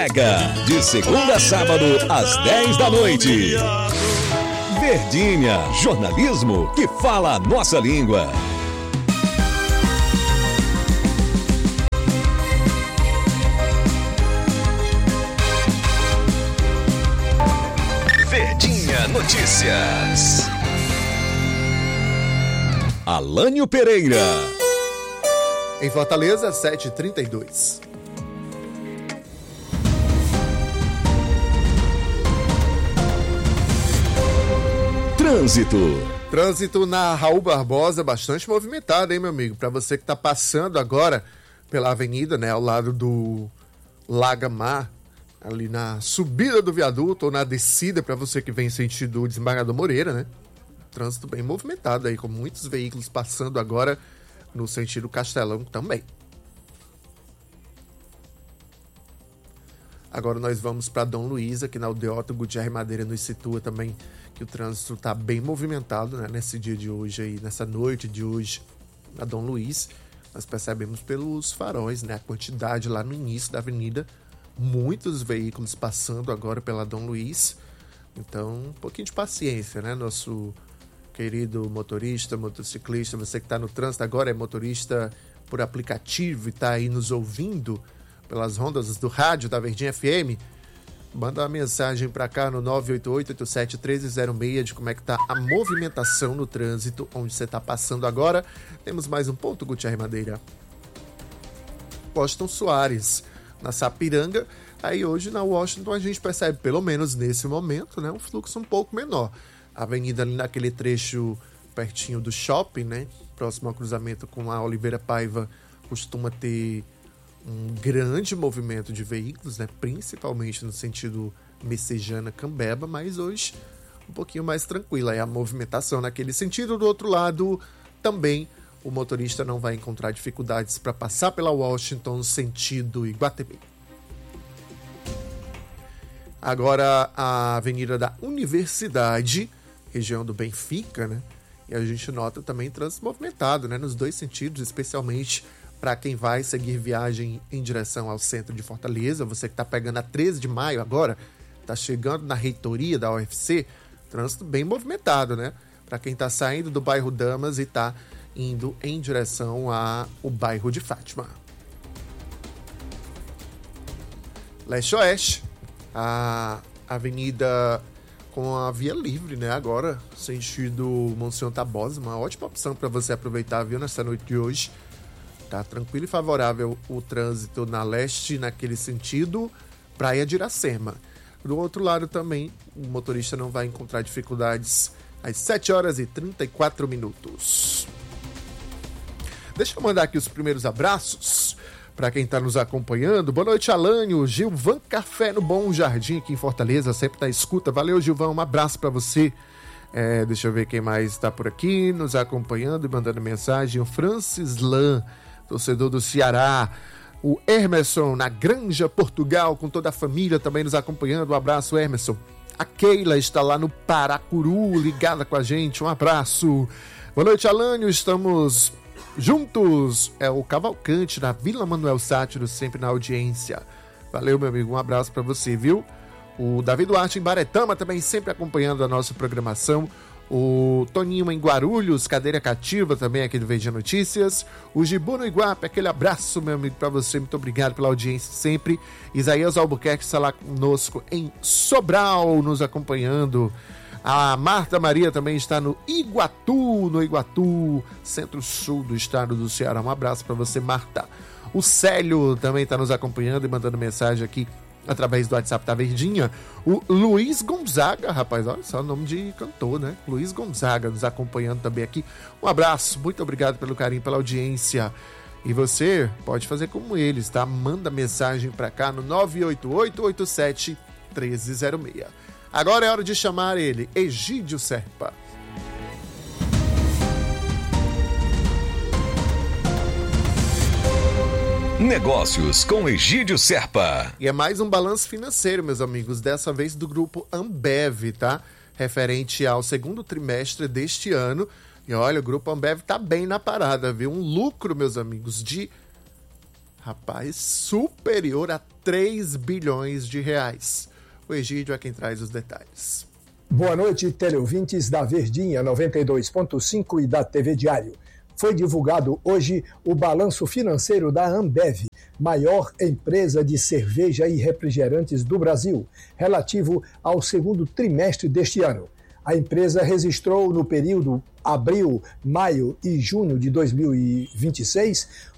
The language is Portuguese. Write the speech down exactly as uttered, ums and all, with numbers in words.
Pega, de segunda a sábado, às dez da noite. Verdinha, jornalismo que fala a nossa língua. Verdinha Notícias. Alânio Pereira. Em Fortaleza, sete e trinta e dois. Trânsito. Trânsito na Raul Barbosa, bastante movimentado, hein, meu amigo? Para você que está passando agora pela avenida, né, ao lado do Lagamar, ali na subida do viaduto ou na descida, para você que vem sentido Desembargador Moreira, né? Trânsito bem movimentado aí, com muitos veículos passando agora no sentido Castelão também. Agora nós vamos para Dom Luiz, aqui na Aldeota Gutierre Madeira nos situa também que o trânsito está bem movimentado, né? Nesse dia de hoje, aí, nessa noite de hoje, na Dom Luiz. Nós percebemos pelos faróis, né? A quantidade lá no início da avenida, muitos veículos passando agora pela Dom Luiz. Então, um pouquinho de paciência, né? Nosso querido motorista, motociclista, você que está no trânsito agora, é motorista por aplicativo e está aí nos ouvindo pelas ondas do rádio da Verdinha F M, manda uma mensagem para cá no nove oito oito, oito sete um três zero seis de como é que tá a movimentação no trânsito, onde você está passando agora. Temos mais um ponto, Gutierre Madeira. Washington Soares, na Sapiranga. Aí hoje na Washington a gente percebe, pelo menos nesse momento, né, um fluxo um pouco menor. A avenida ali naquele trecho pertinho do shopping, né, próximo ao cruzamento com a Oliveira Paiva, costuma ter um grande movimento de veículos, né, principalmente no sentido Messejana-Cambeba, mas hoje um pouquinho mais tranquila. É a movimentação naquele sentido. Do outro lado, também o motorista não vai encontrar dificuldades para passar pela Washington no sentido Iguatemi. Agora a Avenida da Universidade, região do Benfica, né? E a gente nota também trânsito movimentado, né? Nos dois sentidos, especialmente para quem vai seguir viagem em direção ao centro de Fortaleza. Você que está pegando a treze de maio agora, está chegando na reitoria da U F C, trânsito bem movimentado, né? Para quem está saindo do bairro Damas e está indo em direção ao bairro de Fátima. Leste-Oeste, a avenida com a via livre, né? Agora, sentido Monsenhor Tabosa, uma ótima opção para você aproveitar, viu, nessa noite de hoje. Tá tranquilo e favorável o trânsito na leste, naquele sentido, Praia de Iracema. Do outro lado também, o motorista não vai encontrar dificuldades às sete horas e trinta e quatro minutos. Deixa eu mandar aqui os primeiros abraços para quem está nos acompanhando. Boa noite, Alânio. Gilvan Café no Bom Jardim, aqui em Fortaleza, sempre na escuta. Valeu, Gilvan, um abraço para você. É, deixa eu ver quem mais está por aqui, nos acompanhando e mandando mensagem. O Francis Lan, torcedor do Ceará. O Emerson, na Granja, Portugal, com toda a família também nos acompanhando. Um abraço, Emerson. A Keila está lá no Paracuru, ligada com a gente. Um abraço. Boa noite, Alânio. Estamos juntos. É o Cavalcante, na Vila Manuel Sátiro, sempre na audiência. Valeu, meu amigo. Um abraço para você, viu? O Davi Duarte em Baretama também sempre acompanhando a nossa programação. O Toninho em Guarulhos, cadeira cativa também aqui do Verdinha Notícias. O Gibu no Iguape, aquele abraço, meu amigo, para você. Muito obrigado pela audiência sempre. Isaías Albuquerque está lá conosco em Sobral, nos acompanhando. A Marta Maria também está no Iguatu, no Iguatu, centro-sul do estado do Ceará. Um abraço para você, Marta. O Célio também está nos acompanhando e mandando mensagem aqui através do WhatsApp da Verdinha. O Luiz Gonzaga, rapaz, olha só o nome de cantor, né? Luiz Gonzaga nos acompanhando também aqui. Um abraço, muito obrigado pelo carinho, pela audiência. E você pode fazer como eles, tá? Manda mensagem para cá no nove oito oito, oito sete um três zero seis. Agora é hora de chamar ele, Egídio Serpa. Negócios com Egídio Serpa. E é mais um balanço financeiro, meus amigos, dessa vez do grupo Ambev, tá? Referente ao segundo trimestre deste ano. E olha, o grupo Ambev tá bem na parada, viu? Um lucro, meus amigos, de... rapaz, superior a três bilhões de reais. O Egídio é quem traz os detalhes. Boa noite, teleouvintes da Verdinha noventa e dois ponto cinco e da T V Diário. Foi divulgado hoje o balanço financeiro da Ambev, maior empresa de cerveja e refrigerantes do Brasil, relativo ao segundo trimestre deste ano. A empresa registrou no período abril, maio e junho de dois mil e vinte e seis